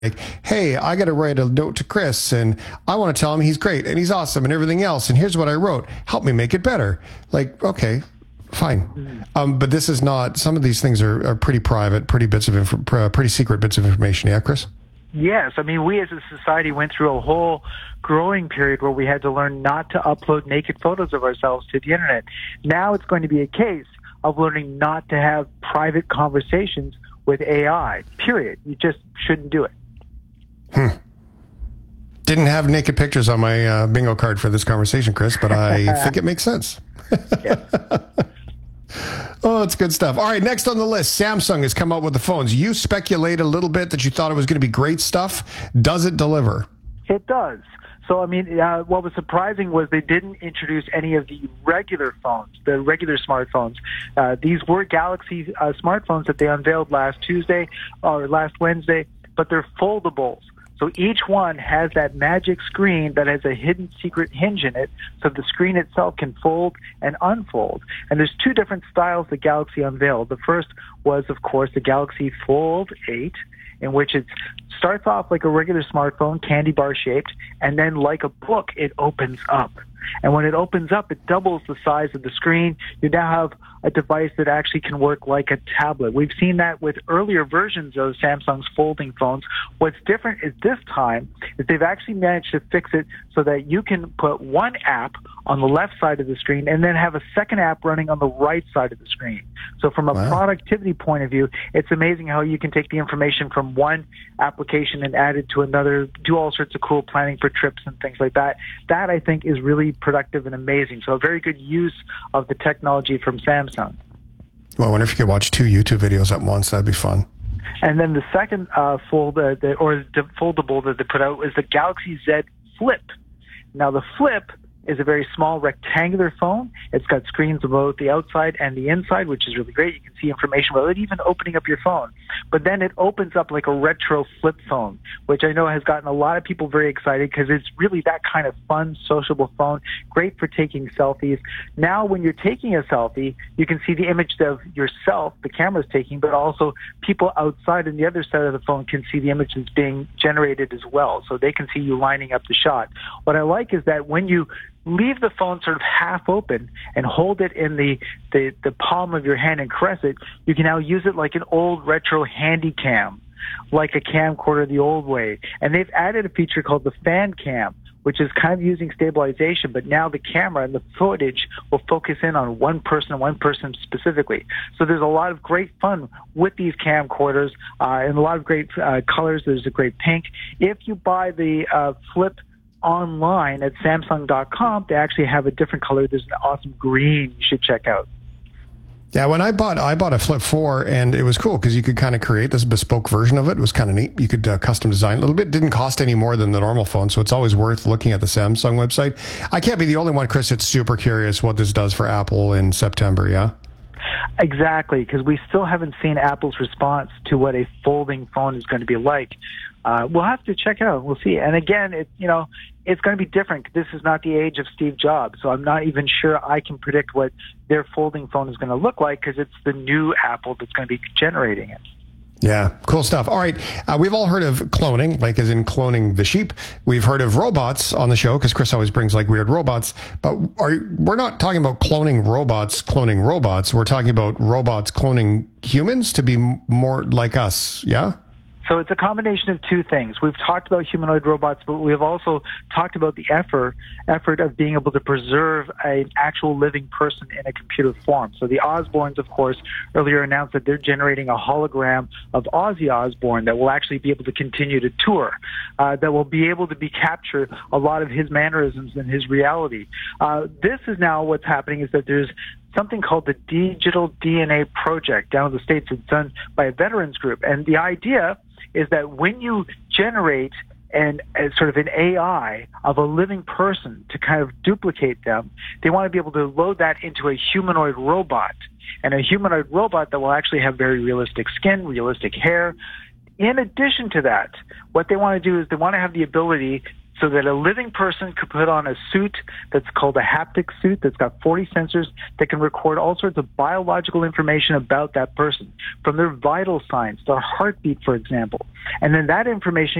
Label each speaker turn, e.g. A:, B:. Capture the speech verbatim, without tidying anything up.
A: like, hey, I got to write a note to Chris and I want to tell him he's great and he's awesome and everything else. And here's what I wrote. Help me make it better. Like, okay, fine. Um, but this is not, some of these things are, are pretty private, pretty bits of, inf- uh, pretty secret bits of information. Yeah, Chris?
B: Yes. I mean, we as a society went through a whole growing period where we had to learn not to upload naked photos of ourselves to the internet. Now it's going to be a case of learning not to have private conversations with A I, period. You just shouldn't do it.
A: Hmm. Didn't have naked pictures on my uh, bingo card for this conversation, Chris, but I think it makes sense. Oh, it's good stuff. All right, next on the list, Samsung has come out with the phones. You speculate a little bit that you thought it was going to be great stuff. Does it deliver?
B: It does. So, I mean, uh, what was surprising was they didn't introduce any of the regular phones, the regular smartphones. Uh, these were Galaxy uh, smartphones that they unveiled last Tuesday or last Wednesday, but they're foldables. So each one has that magic screen that has a hidden secret hinge in it, so the screen itself can fold and unfold. And there's two different styles the Galaxy unveiled. The first was, of course, the Galaxy Fold eight, in which it starts off like a regular smartphone, candy bar shaped, and then like a book, it opens up. And when it opens up, it doubles the size of the screen. You now have a device that actually can work like a tablet. We've seen that with earlier versions of Samsung's folding phones. What's different is this time is they've actually managed to fix it so that you can put one app on the left side of the screen and then have a second app running on the right side of the screen. So from a wow. productivity point of view, it's amazing how you can take the information from one application and add it to another, do all sorts of cool planning for trips and things like that. That, I think, is really productive and amazing. So a very good use of the technology from Samsung.
A: Well, I wonder if you could watch two YouTube videos at once. That'd be fun.
B: And then the second uh, fold, uh, the, or the foldable that they put out is the Galaxy Z Flip. Now, the Flip is a very small rectangular phone. It's got screens on both the outside and the inside, which is really great. You can see information without even opening up your phone. But then it opens up like a retro flip phone, which I know has gotten a lot of people very excited because it's really that kind of fun, sociable phone, great for taking selfies. Now, when you're taking a selfie, you can see the image of yourself, the camera's taking, but also people outside on the other side of the phone can see the image that's being generated as well, so they can see you lining up the shot. What I like is that when you leave the phone sort of half open and hold it in the, the, the palm of your hand and caress it, you can now use it like an old retro handy cam, like a camcorder the old way. And they've added a feature called the fan cam, which is kind of using stabilization, but now the camera and the footage will focus in on one person, one person specifically. So there's a lot of great fun with these camcorders uh, and a lot of great uh, colors. There's a great pink. If you buy the uh, Flip online at Samsung dot com, they actually have a different color. There's an awesome green you should check out.
A: Yeah, when I bought I bought a Flip four, and it was cool because you could kind of create this bespoke version of it. It was kind of neat. You could uh, custom design it a little bit. It didn't cost any more than the normal phone, so it's always worth looking at the Samsung website. I can't be the only one, Chris, that's super curious what this does for Apple in September, yeah?
B: Exactly, because we still haven't seen Apple's response to what a folding phone is going to be like. Uh, we'll have to check it out. We'll see. And again, it, you know, it's going to be different. This is not the age of Steve Jobs, so I'm not even sure I can predict what their folding phone is going to look like because it's the new Apple that's going to be generating it.
A: Yeah, cool stuff. All right, uh, we've all heard of cloning, like as in cloning the sheep. We've heard of robots on the show because Chris always brings like weird robots. But are, we're not talking about cloning robots, cloning robots. We're talking about robots cloning humans to be m- more like us, yeah?
B: So it's a combination of two things. We've talked about humanoid robots, but we've also talked about the effort effort of being able to preserve an actual living person in a computer form. So the Osborns, of course, earlier announced that they're generating a hologram of Ozzy Osbourne that will actually be able to continue to tour, uh, that will be able to be capture a lot of his mannerisms and his reality. Uh, this is now what's happening is that there's something called the Digital D N A Project down in the States. It's done by a veterans group. And the idea is that when you generate an, a sort of an A I of a living person to kind of duplicate them, they want to be able to load that into a humanoid robot, and a humanoid robot that will actually have very realistic skin, realistic hair. In addition to that, what they want to do is they want to have the ability so that a living person could put on a suit that's called a haptic suit that's got forty sensors that can record all sorts of biological information about that person, from their vital signs, their heartbeat, for example. And then that information